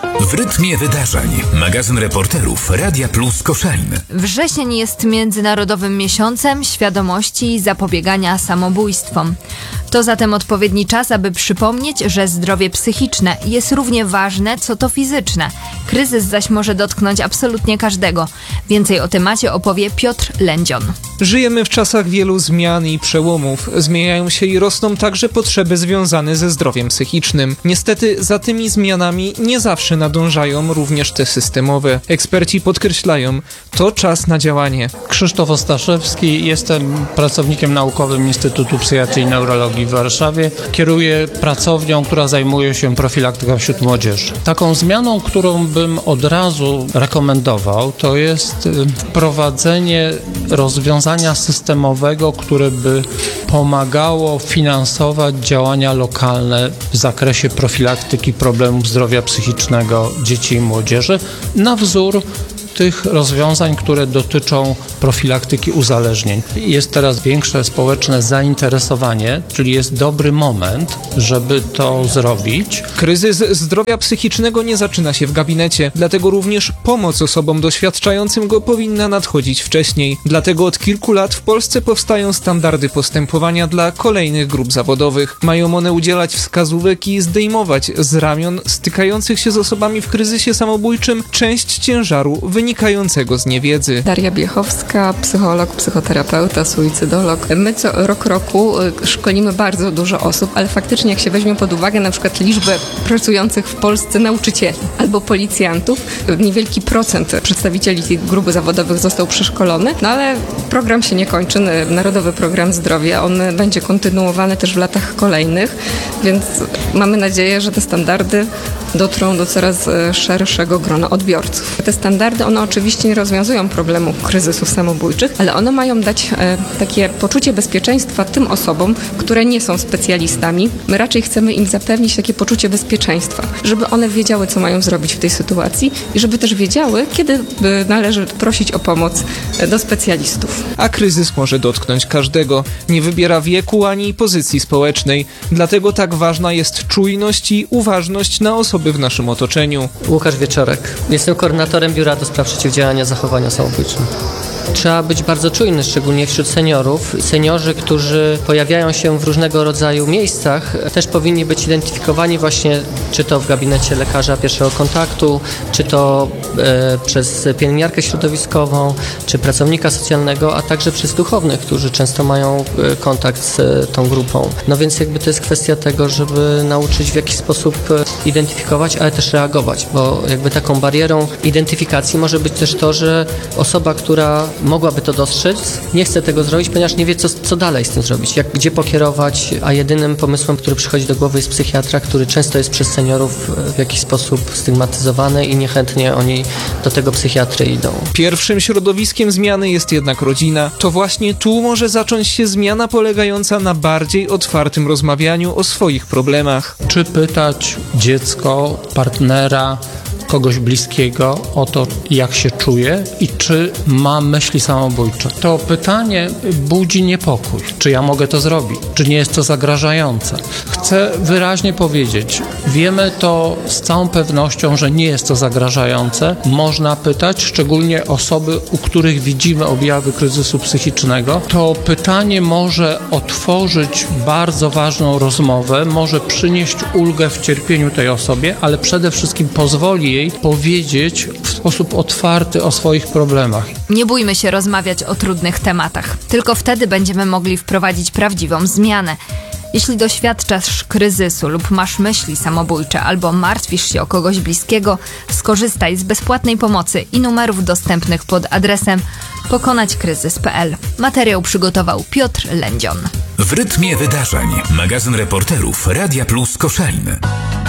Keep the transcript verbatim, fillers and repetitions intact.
W rytmie wydarzeń. Magazyn reporterów Radia Plus Koszalin. Wrzesień jest międzynarodowym miesiącem świadomości i zapobiegania samobójstwom. To zatem odpowiedni czas, aby przypomnieć, że zdrowie psychiczne jest równie ważne, co to fizyczne. Kryzys zaś może dotknąć absolutnie każdego. Więcej o temacie opowie Piotr Lędzion. Żyjemy w czasach wielu zmian i przełomów. Zmieniają się i rosną także potrzeby związane ze zdrowiem psychicznym. Niestety za tymi zmianami nie zawsze nadążają również te systemowe. Eksperci podkreślają, to czas na działanie. Krzysztof Ostaszewski, jestem pracownikiem naukowym Instytutu Psychiatrii i Neurologii w Warszawie. Kieruję pracownią, która zajmuje się profilaktyką wśród młodzieży. Taką zmianą, którą bym od razu rekomendował, to jest wprowadzenie rozwiązania systemowego, które by pomagało finansować działania lokalne w zakresie profilaktyki problemów zdrowia psychicznego dzieci i młodzieży na wzór tych rozwiązań, które dotyczą profilaktyki uzależnień. Jest teraz większe społeczne zainteresowanie, czyli jest dobry moment, żeby to zrobić. Kryzys zdrowia psychicznego nie zaczyna się w gabinecie, dlatego również pomoc osobom doświadczającym go powinna nadchodzić wcześniej. Dlatego od kilku lat w Polsce powstają standardy postępowania dla kolejnych grup zawodowych. Mają one udzielać wskazówek i zdejmować z ramion stykających się z osobami w kryzysie samobójczym część ciężaru wynikającego z niewiedzy. Daria Biechowska, psycholog, psychoterapeuta, suicydolog. My co rok roku szkolimy bardzo dużo osób, ale faktycznie jak się weźmie pod uwagę na przykład liczbę pracujących w Polsce nauczycieli albo policjantów, niewielki procent przedstawicieli tych grup zawodowych został przeszkolony, no ale program się nie kończy, Narodowy Program Zdrowia, on będzie kontynuowany też w latach kolejnych, więc mamy nadzieję, że te standardy dotrą do coraz szerszego grona odbiorców. Te standardy, one oczywiście nie rozwiązują problemu kryzysów samobójczych, ale one mają dać e, takie poczucie bezpieczeństwa tym osobom, które nie są specjalistami. My raczej chcemy im zapewnić takie poczucie bezpieczeństwa, żeby one wiedziały, co mają zrobić w tej sytuacji i żeby też wiedziały, kiedy należy prosić o pomoc do specjalistów. A kryzys może dotknąć każdego. Nie wybiera wieku ani pozycji społecznej. Dlatego tak ważna jest czujność i uważność na osoby w naszym otoczeniu. Łukasz Wieczorek. Jestem koordynatorem Biura do Spraw Przeciwdziałania Zachowaniom Samobójczym. Trzeba być bardzo czujny, szczególnie wśród seniorów. Seniorzy, którzy pojawiają się w różnego rodzaju miejscach, też powinni być identyfikowani właśnie, czy to w gabinecie lekarza pierwszego kontaktu, czy to e, przez pielęgniarkę środowiskową, czy pracownika socjalnego, a także przez duchownych, którzy często mają e, kontakt z e, tą grupą. No więc jakby to jest kwestia tego, żeby nauczyć w jakiś sposób e, identyfikować, ale też reagować, bo jakby taką barierą identyfikacji może być też to, że osoba, która mogłaby to dostrzec, nie chce tego zrobić, ponieważ nie wie, co, co dalej z tym zrobić, jak, gdzie pokierować, a jedynym pomysłem, który przychodzi do głowy, jest psychiatra, który często jest przez seniorów w jakiś sposób stygmatyzowany i niechętnie oni do tego psychiatry idą. Pierwszym środowiskiem zmiany jest jednak rodzina. To właśnie tu może zacząć się zmiana polegająca na bardziej otwartym rozmawianiu o swoich problemach. Czy pytać dziecko, partnera, kogoś bliskiego o to, jak się czuje i czy ma myśli samobójcze. To pytanie budzi niepokój. Czy ja mogę to zrobić? Czy nie jest to zagrażające? Chcę wyraźnie powiedzieć, wiemy to z całą pewnością, że nie jest to zagrażające. Można pytać, szczególnie osoby, u których widzimy objawy kryzysu psychicznego. To pytanie może otworzyć bardzo ważną rozmowę, może przynieść ulgę w cierpieniu tej osobie, ale przede wszystkim pozwoli jej powiedzieć w sposób otwarty o swoich problemach. Nie bójmy się rozmawiać o trudnych tematach. Tylko wtedy będziemy mogli wprowadzić prawdziwą zmianę. Jeśli doświadczasz kryzysu lub masz myśli samobójcze albo martwisz się o kogoś bliskiego, skorzystaj z bezpłatnej pomocy i numerów dostępnych pod adresem pokonać kryzys kropka p l. Materiał przygotował Piotr Lędzion. W rytmie wydarzeń. Magazyn reporterów Radia Plus Koszalin.